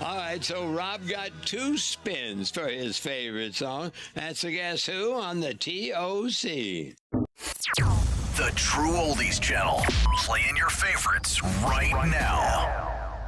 All right, so Rob got 2 spins for his favorite song. That's a Guess Who on the TOC. The True Oldies Channel. Playing your favorites right now.